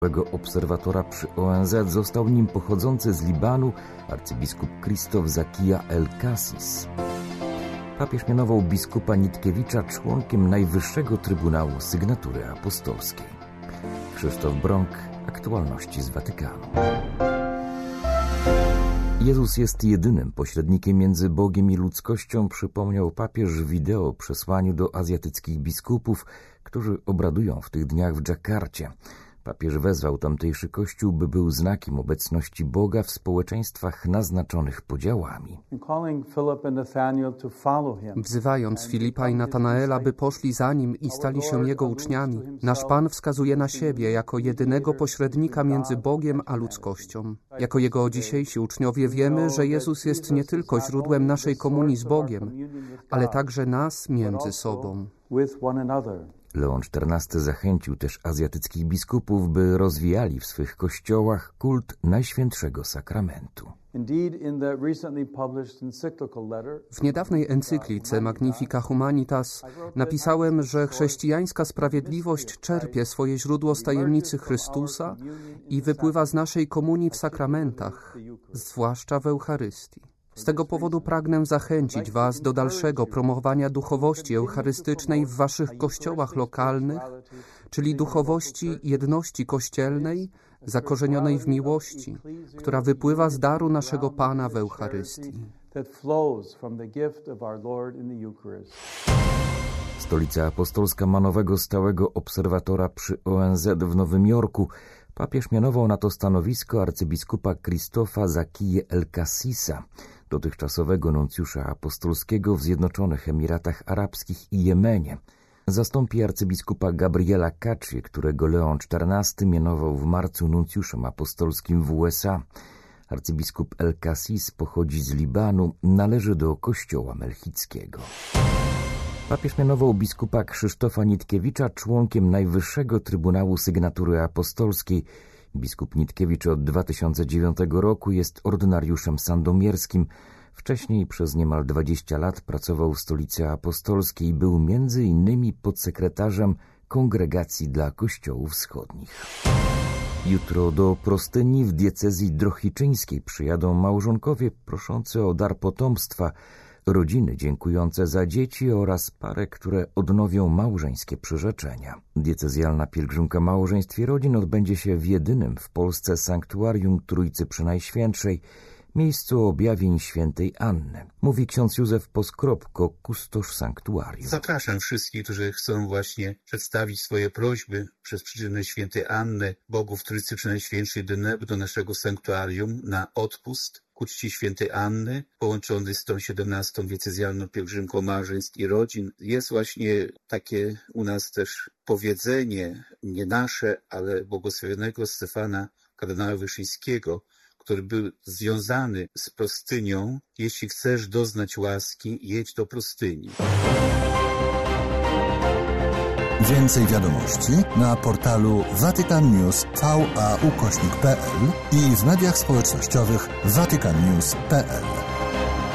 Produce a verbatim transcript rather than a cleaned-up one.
obserwatora przy O N Z został nim pochodzący z Libanu arcybiskup Krzysztof Zakija El-Kassis. Papież mianował biskupa Nitkiewicza członkiem Najwyższego Trybunału Sygnatury Apostolskiej. Krzysztof Brąk, aktualności z Watykanu. Jezus jest jedynym pośrednikiem między Bogiem i ludzkością, przypomniał papież w wideo przesłaniu do azjatyckich biskupów, którzy obradują w tych dniach w Dżakarcie. Papież wezwał tamtejszy kościół, by był znakiem obecności Boga w społeczeństwach naznaczonych podziałami. Wzywając Filipa i Natanaela, by poszli za nim i stali się jego uczniami, nasz Pan wskazuje na siebie jako jedynego pośrednika między Bogiem a ludzkością. Jako jego dzisiejsi uczniowie wiemy, że Jezus jest nie tylko źródłem naszej komunii z Bogiem, ale także nas między sobą. Leon czternasty zachęcił też azjatyckich biskupów, by rozwijali w swych kościołach kult Najświętszego Sakramentu. W niedawnej encyklice Magnifica Humanitas napisałem, że chrześcijańska sprawiedliwość czerpie swoje źródło z tajemnicy Chrystusa i wypływa z naszej komunii w sakramentach, zwłaszcza w Eucharystii. Z tego powodu pragnę zachęcić Was do dalszego promowania duchowości eucharystycznej w Waszych kościołach lokalnych, czyli duchowości jedności kościelnej, zakorzenionej w miłości, która wypływa z daru naszego Pana w Eucharystii. Stolica Apostolska ma nowego stałego obserwatora przy O N Z w Nowym Jorku. Papież mianował na to stanowisko arcybiskupa Krzysztofa Zakiję El-Kassisa, dotychczasowego nuncjusza apostolskiego w Zjednoczonych Emiratach Arabskich i Jemenie. Zastąpi arcybiskupa Gabriela Kaci, którego Leon czternasty mianował w marcu nuncjuszem apostolskim w U S A. Arcybiskup El-Kassis pochodzi z Libanu, należy do kościoła melchickiego. Papież mianował biskupa Krzysztofa Nitkiewicza członkiem Najwyższego Trybunału Sygnatury Apostolskiej. Biskup Nitkiewicz od dwa tysiące dziewiątego roku jest ordynariuszem sandomierskim. Wcześniej przez niemal dwadzieścia lat pracował w Stolicy Apostolskiej i był między innymi podsekretarzem Kongregacji dla Kościołów Wschodnich. Jutro do Prostyni w diecezji drohiczyńskiej przyjadą małżonkowie proszący o dar potomstwa, rodziny dziękujące za dzieci oraz pary, które odnowią małżeńskie przyrzeczenia. Diecezjalna pielgrzymka małżeństw i rodzin odbędzie się w jedynym w Polsce sanktuarium Trójcy Przenajświętszej, miejscu objawień świętej Anny. Mówi ksiądz Józef Poskropko, kustosz sanktuarium. Zapraszam wszystkich, którzy chcą właśnie przedstawić swoje prośby przez przyczynę świętej Anny, Bogu w Trójcy Przenajświętszej do naszego sanktuarium na odpust ku czci świętej Anny, połączony z tą siedemnastą diecezjalną pielgrzymką małżeństw i rodzin. Jest właśnie takie u nas też powiedzenie, nie nasze, ale błogosławionego Stefana kardynała Wyszyńskiego, który był związany z Prostynią: jeśli chcesz doznać łaski, jedź do Prostyni. Więcej wiadomości na portalu Vatican News V A ukośnik P L i w mediach społecznościowych vatican news kropka p l.